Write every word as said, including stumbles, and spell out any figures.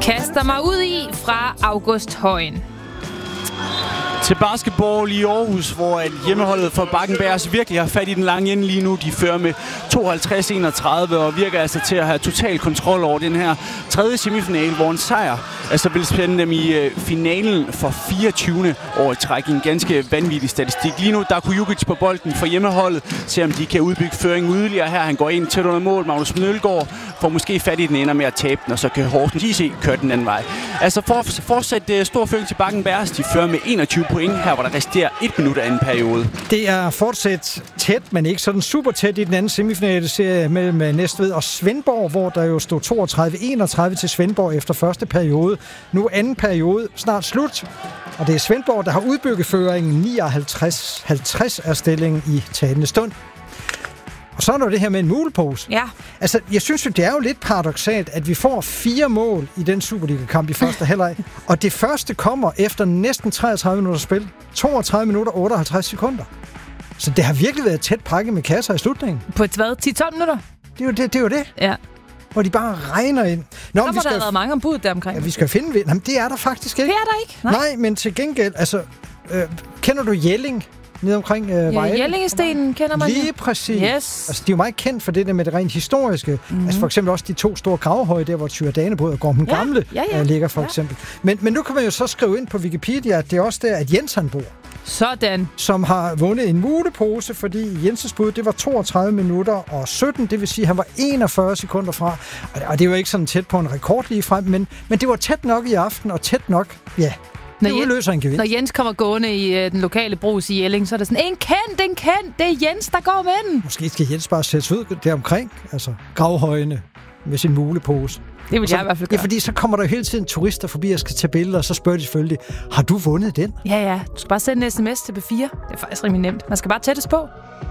kaster mig ud i fra August Højen. Til basketball i Aarhus, hvor at hjemmeholdet for Bakken Bears virkelig har fat i den lange ende lige nu. De fører med tooghalvtreds enogtredive og virker altså til at have total kontrol over den her tredje semifinale, hvor en sejr altså vil spænde dem i øh, finalen for fireogtyvende år i træk. En ganske vanvittig statistik. Lige nu, der kunne Jukic på bolden for hjemmeholdet, se om de kan udbygge føringen yderligere her. Han går ind tæt under mål. Magnus Mølgaard får måske fat i den, ender med at tabe den, og så kan Horsens I C køre den anden vej. Altså for, fortsat uh, stor føring til Bakken Bears. De fører med enogtyve point her, hvor der resterer et minut af anden periode. Det er fortsat tæt, men ikke sådan super tæt i den anden semifinale serie mellem Næstved og Svendborg, hvor der jo stod toogtredive enogtredive til Svendborg efter første periode. Nu anden periode snart slut, og det er Svendborg, der har udbygget føringen. Nioghalvtreds halvtreds er stillingen i talende stund. Og så er der det her med en mulepose. Ja. Altså, jeg synes jo, det er jo lidt paradoksalt, at vi får fire mål i den Superliga-kamp i første halvleg, og det første kommer efter næsten treogtredive minutter spil. toogtredive minutter og otteoghalvtreds sekunder. Så det har virkelig været tæt pakket med kasser i slutningen. På et hvad? ti til tolv minutter? Det er jo det, det, er jo det. Ja. Hvor de bare regner ind. Nå, så må der have været mange ombud der omkring. Ja, vi skal finde... Jamen, det er der faktisk ikke. Det er der ikke? Nej, Nej men til gengæld, altså... Øh, kender du Jelling? Nede omkring øh, ja, Jellingestenen kender man. Lige præcis. Yes. Altså, de er jo meget kendt for det der med det rent historiske. Mm-hmm. Altså for eksempel også de to store gravhøje, der hvor Tyre Danebod og Gorm den ja. Gamle ja, ja. Øh, ligger for ja. eksempel. Men, men nu kan man jo så skrive ind på Wikipedia, at det er også der, at Jens han bor. Sådan. Som har vundet en mulepose, fordi Jensens bud, det var toogtredive minutter og sytten, det vil sige, at han var enogfyrre sekunder fra. Og det er jo ikke sådan tæt på en rekord lige frem, men, men det var tæt nok i aften, og tæt nok, ja. Det udløser en gevinst. Når Jens kommer gående i øh, den lokale brus i Jelling, så er det sådan, en kendt, en kendt, det er Jens, der går med den. Måske skal Jens bare sættes ud deromkring, altså gravhøjene med sin mulepose. Det vil så, jeg i hvert fald gøre. Ja, fordi så kommer der jo hele tiden turister forbi og skal tage billeder, og så spørger de selvfølgelig, har du vundet den? Ja, ja. Du skal bare sende en sms til B fire. Det er faktisk rimelig nemt. Man skal bare tættes på.